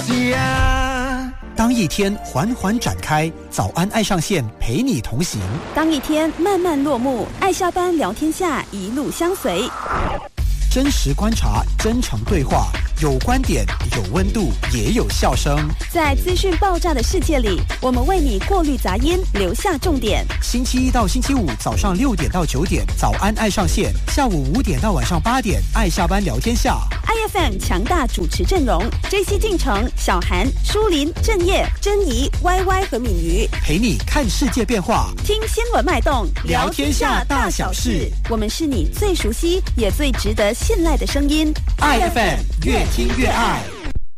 当一天缓缓展开，早安爱上线陪你同行； 当一天慢慢落幕，爱下班聊天下一路相随。 真实观察，真诚对话，有观点，有温度，也有笑声。 在资讯爆炸的世界里，我们为你过滤杂音，留下重点。 星期一到星期五早上6点到9点，早安爱上线；下午5点到晚上8点，爱下班聊天下。 IFM 强大主持阵容 ：JC 进城、小韩、舒林、郑业、珍妮、YY 和敏瑜， 陪你看世界变化， 听新闻脉动， 聊天下大小事。 我们是你最熟悉也最值得信赖的声音。 IFM 越听越爱。